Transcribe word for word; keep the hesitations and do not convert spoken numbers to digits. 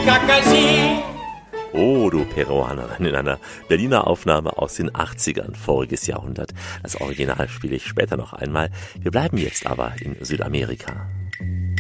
Kakasi. Oh, du Peruanerin, in einer Berliner Aufnahme aus den achtzigern, voriges Jahrhundert. Das Original spiele ich später noch einmal. Wir bleiben jetzt aber in Südamerika.